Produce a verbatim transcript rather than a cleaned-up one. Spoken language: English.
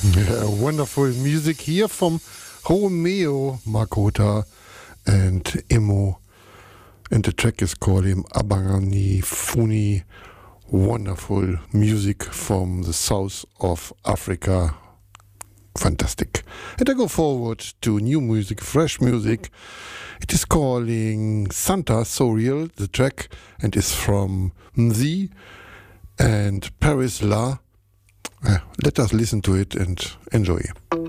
Yeah, wonderful music here from Romeo Makota and Imo. And the track is called him Abangani Funi. Wonderful music from the south of Africa. Fantastic. And I go forward to new music, fresh music. It is calling Santa So Real, the track, and is from Mzi and Paris La. Uh, let us listen to it and enjoy.